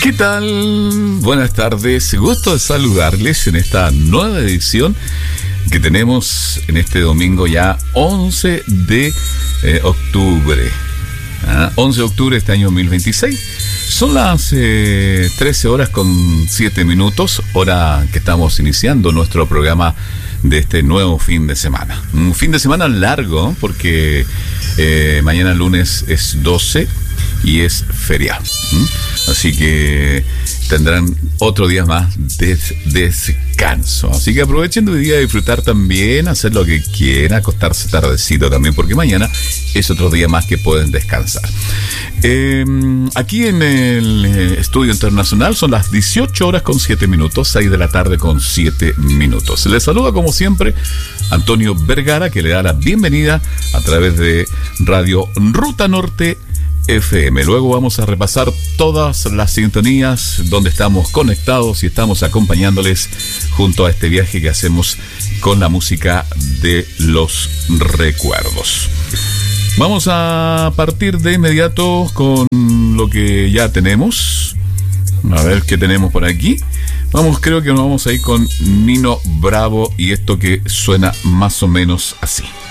¿Qué tal? Buenas tardes, gusto de saludarles en esta nueva edición que tenemos en este domingo ya 11 de octubre. 11 de octubre de este año 2026. Son las 13 horas con 7 minutos, hora que estamos iniciando nuestro programa de este nuevo fin de semana. Un fin de semana largo porque mañana lunes es 12 y es feriado. Así que tendrán otro día más de descanso. Así que aprovechen de día a disfrutar también, hacer lo que quieran, acostarse tardecito también, porque mañana es otro día más que pueden descansar. Aquí en el Estudio Internacional son las 18 horas con 7 minutos, 6 de la tarde con 7 minutos. Les saluda como siempre Antonio Vergara, que le da la bienvenida a través de Radio Ruta Norte FM. Luego vamos a repasar todas las sintonías donde estamos conectados y estamos acompañándoles junto a este viaje que hacemos con la música de los recuerdos. Vamos a partir de inmediato con lo que ya tenemos. A ver qué tenemos por aquí. Creo que nos vamos a ir con Nino Bravo y esto que suena más o menos así.